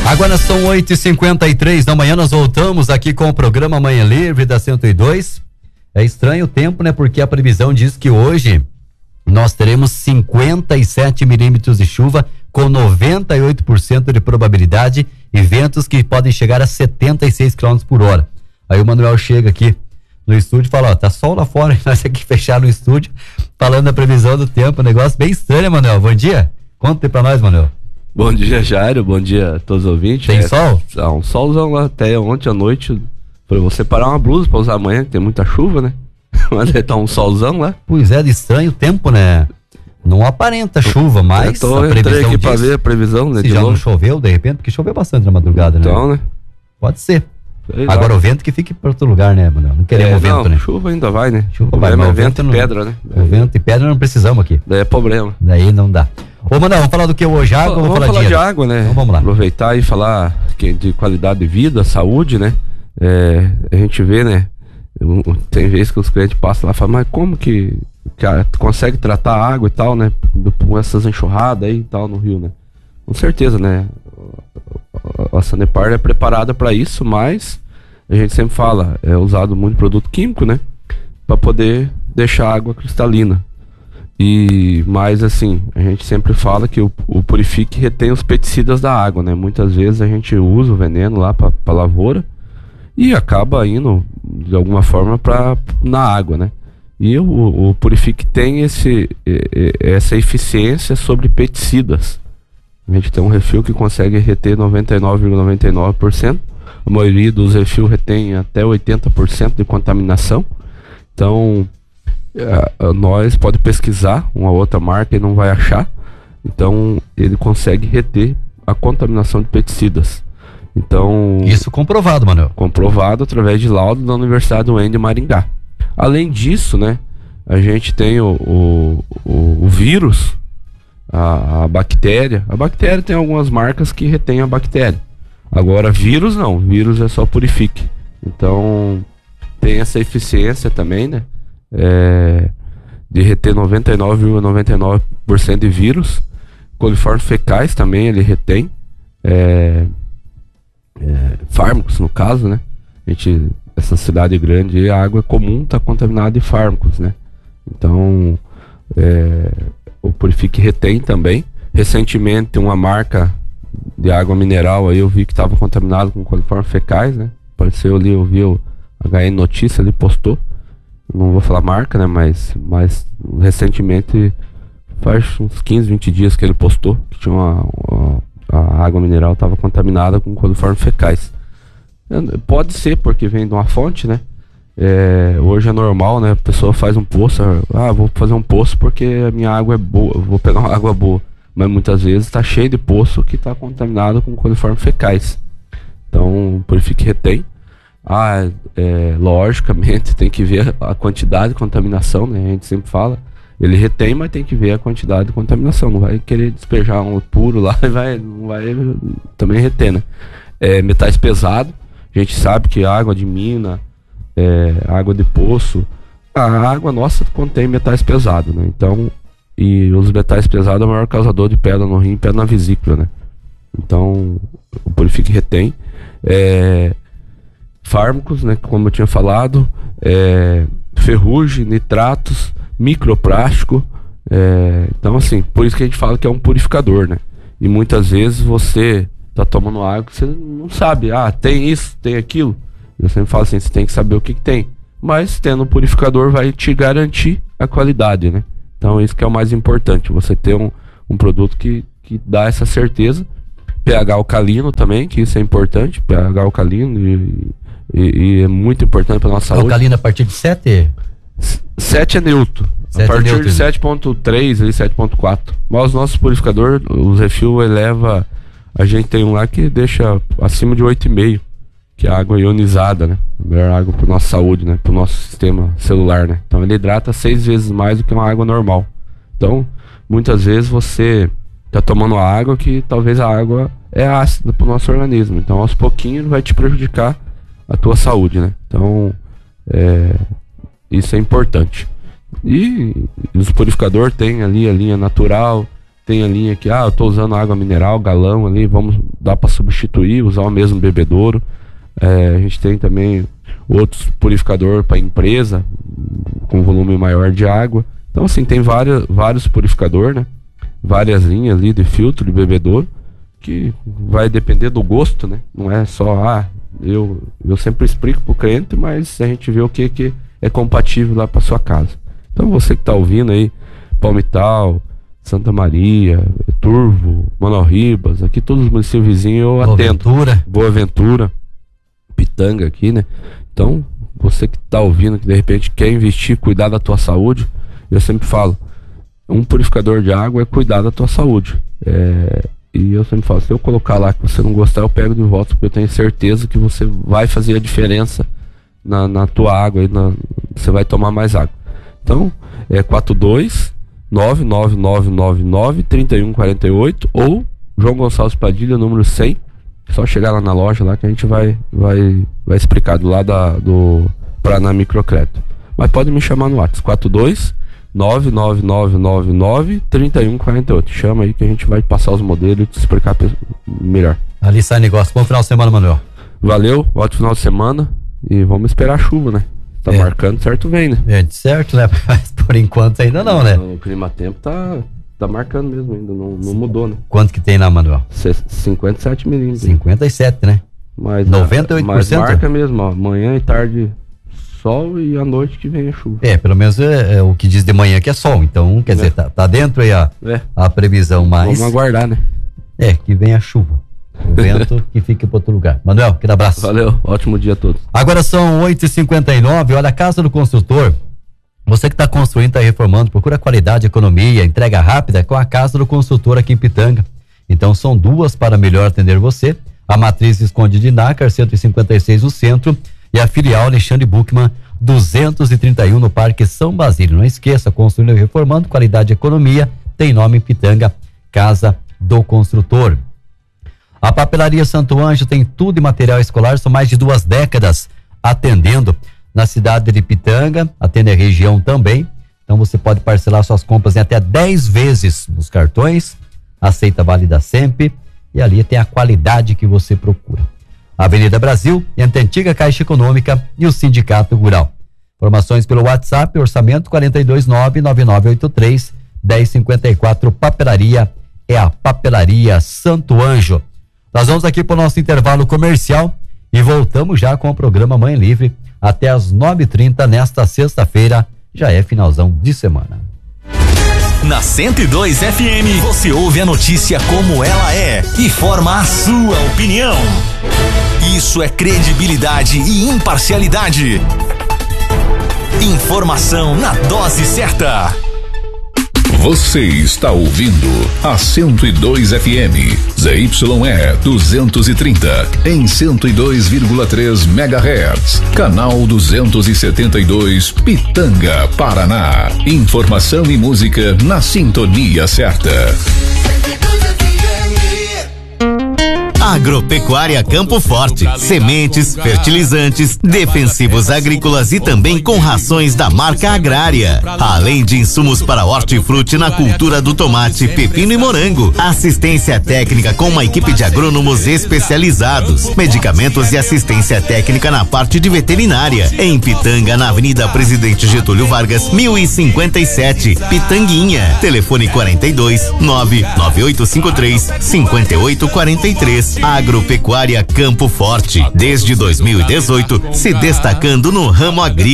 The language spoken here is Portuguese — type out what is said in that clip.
Agora são 8h53 da manhã, nós voltamos aqui com o programa Manhã Livre da 102. É estranho o tempo, né? Porque a previsão diz que hoje nós teremos 57 milímetros de chuva com 98% de probabilidade e ventos que podem chegar a 76 km por hora. Aí o Manuel chega aqui no estúdio e fala, ó, tá sol lá fora, e nós aqui fecharam o estúdio falando da previsão do tempo, um negócio bem estranho, Manuel. Bom dia, conta pra nós, Manuel. Bom dia, Jairo, bom dia a todos os ouvintes. Tem sol? Um solzão lá até ontem à noite. Falei, vou separar uma blusa pra usar amanhã, que tem muita chuva, né? Mas tá um solzão lá. Pois é, de estranho o tempo, né? Não aparenta chuva, mas a previsão aqui pra ver a previsão, né? Se já não choveu, de repente, porque choveu bastante na madrugada, então, né? Pode ser. Agora o vento que fique para outro lugar, né, Manuel? Não queremos vento, né? Chuva ainda vai, né? Chuva vai, mas vento e pedra, né? O vento e pedra não precisamos aqui. Daí é problema. Daí não dá. Ô, Manuel, vamos falar do que hoje? Água ou vamos falar de água, né? Então vamos lá. Aproveitar e falar de qualidade de vida, saúde, né? A gente vê, né? Tem vezes que os clientes passam lá e falam, mas como que tu consegue tratar a água e tal, né? Com essas enxurradas aí e tal no rio, né? Com certeza, né? A Sanepar é preparada para isso, mas a gente sempre fala, é usado muito produto químico, né? Para poder deixar a água cristalina. Mas assim, a gente sempre fala que o Purifique retém os pesticidas da água, né? Muitas vezes a gente usa o veneno lá para lavoura e acaba indo de alguma forma na água, né? E o Purifique tem essa eficiência sobre pesticidas. A gente tem um refil que consegue reter 99,99%. A maioria dos refil retém até 80% de contaminação. Então, nós pode pesquisar uma outra marca e não vai achar. Então, ele consegue reter a contaminação de pesticidas. Então, isso comprovado, Manuel. Comprovado através de laudo da Universidade UEM de Maringá. Além disso, né, a gente tem o vírus, a bactéria. A bactéria tem algumas marcas que retêm a bactéria. Agora, vírus não. Vírus é só Purifique. Então, tem essa eficiência também, né? De reter 99,99% de vírus. Coliformes fecais também ele retém. Fármacos, no caso, né? Essa cidade grande, a água é comum está contaminada de fármacos, né? Então, o Purifique retém também. Recentemente, uma marca de água mineral aí eu vi que estava contaminado com coliformes fecais, né? Apareceu ali, eu vi o HN Notícia ali, postou. Não vou falar marca, né? Mas recentemente, faz uns 15, 20 dias que ele postou que tinha a água mineral estava contaminada com coliformes fecais. Pode ser porque vem de uma fonte, né? Hoje é normal, né? A pessoa faz um poço, vou fazer um poço porque a minha água é boa, vou pegar uma água boa. Mas muitas vezes está cheio de poço que está contaminado com coliformes fecais. Então, o Purifique retém. Logicamente tem que ver a quantidade de contaminação, né? A gente sempre fala, ele retém, mas tem que ver a quantidade de contaminação. Não vai querer despejar um puro lá e não vai também reter, né? Metais pesados, a gente sabe que água de mina, água de poço, a água nossa contém metais pesados, né? Então, e os metais pesados é o maior causador de pedra no rim e pedra na vesícula, né? Então, o Purifique retém. Fármacos, né? Como eu tinha falado, ferrugem, nitratos, microplástico. Então, assim, por isso que a gente fala que é um purificador, né? E muitas vezes você tá tomando água que você não sabe. Tem isso, tem aquilo. Eu sempre falo assim, você tem que saber o que tem. Mas tendo um purificador vai te garantir a qualidade, né? Então isso que é o mais importante, você ter um produto que dá essa certeza. pH alcalino também, que isso é importante, pH alcalino e é muito importante para nossa saúde. Alcalino a partir de 7? 7 é neutro. A partir de 7.3 ali, 7.4. Mas os nossos purificadores, os refil eleva, a gente tem um lá que deixa acima de 8,5, que é água ionizada, né? A melhor água para nossa saúde, né? Para o nosso sistema celular, né? Então ele hidrata 6 vezes mais do que uma água normal. Então, muitas vezes você tá tomando água que talvez a água é ácida para o nosso organismo. Então, aos pouquinhos vai te prejudicar a tua saúde, né? Então, isso é importante. E os purificadores tem ali a linha natural, tem a linha que, eu tô usando água mineral, galão ali, dá para substituir, usar o mesmo bebedouro. A gente tem também outros purificador para empresa, com volume maior de água. Então, assim, tem vários purificadores, né? Várias linhas ali de filtro, de bebedouro, que vai depender do gosto, né? Não é só, eu sempre explico pro cliente, mas a gente vê o que é compatível lá para sua casa. Então, você que tá ouvindo aí, Palmital, Santa Maria, Turvo, Manoel Ribas, aqui todos os municípios vizinhos eu atendo. Boa Ventura, Pitanga aqui, né? Então, você que tá ouvindo, que de repente quer investir, cuidar da tua saúde, eu sempre falo, um purificador de água é cuidar da tua saúde. E eu sempre falo, se eu colocar lá que você não gostar, eu pego de volta, porque eu tenho certeza que você vai fazer a diferença na tua água, você vai tomar mais água. Então, 42-99999-3148 ou João Gonçalves Padilha, número 100. Só chegar lá na loja lá que a gente vai explicar do lado do Paraná Microcrédito. Mas pode me chamar no WhatsApp, 42-99999-3148. Chama aí que a gente vai passar os modelos e te explicar melhor. Ali sai negócio. Bom final de semana, Manuel. Valeu, ótimo final de semana e vamos esperar a chuva, né? Tá marcando, certo, vem, né? Certo, né? Mas por enquanto ainda não, né? O clima-tempo tá marcando mesmo ainda, não mudou, né? Quanto que tem lá, Manuel? 57 milímetros. 57, né? Mas 98%? Mas marca mesmo, ó, manhã e tarde sol e à noite que vem a chuva. Pelo menos é o que diz de manhã que é sol, então, quer dizer, tá dentro aí a previsão, mas... Vamos aguardar, né? Que venha a chuva. O vento que fique para outro lugar. Manuel, aquele abraço. Valeu, ótimo dia a todos. Agora são 8h59, olha, a Casa do Construtor. Você que está construindo, está reformando, procura qualidade, economia, entrega rápida com a Casa do Construtor aqui em Pitanga. Então são duas para melhor atender você. A Matriz Visconde de Nácar, 156 no centro, e a filial Alexandre Buchmann, 231 no Parque São Basílio. Não esqueça, construindo e reformando, qualidade e economia, tem nome em Pitanga, Casa do Construtor. A Papelaria Santo Ângelo tem tudo em material escolar, são mais de 2 décadas atendendo na cidade de Pitanga, atende a região também. Então você pode parcelar suas compras em até 10 vezes nos cartões, aceita Vale da Sempre e ali tem a qualidade que você procura. Avenida Brasil, entre a antiga Caixa Econômica e o Sindicato Rural. Informações pelo WhatsApp, orçamento 429-9983-1054. Papelaria é a Papelaria Santo Ângelo. Nós vamos aqui para o nosso intervalo comercial e voltamos já com o programa Manhã Livre até as 9h30 nesta sexta-feira, já é finalzão de semana. Na 102 FM, você ouve a notícia como ela é e forma a sua opinião. Isso é credibilidade e imparcialidade. Informação na dose certa. Você está ouvindo a 102 FM, ZYE 230, em 102,3 MHz. Canal 272, Pitanga, Paraná. Informação e música na sintonia certa. Agropecuária Campo Forte, sementes, fertilizantes, defensivos agrícolas e também com rações da marca agrária. Além de insumos para hortifruti na cultura do tomate, pepino e morango. Assistência técnica com uma equipe de agrônomos especializados. Medicamentos e assistência técnica na parte de veterinária. Em Pitanga, na Avenida Presidente Getúlio Vargas, 1057, Pitanguinha. Telefone 42-99853-5843. Agropecuária Campo Forte, desde 2018, se destacando no ramo agrícola.